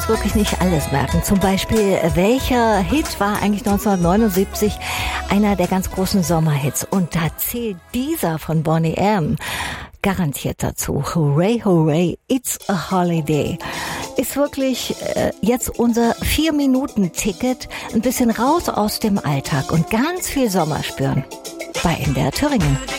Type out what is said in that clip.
wirklich nicht alles merken. Zum Beispiel, welcher Hit war eigentlich 1979 einer der ganz großen Sommerhits? Und da zählt dieser von Boney M. garantiert dazu. Hooray, hooray, it's a holiday. Ist wirklich jetzt unser 4-Minuten-Ticket, ein bisschen raus aus dem Alltag und ganz viel Sommer spüren. Bei NDR Thüringen.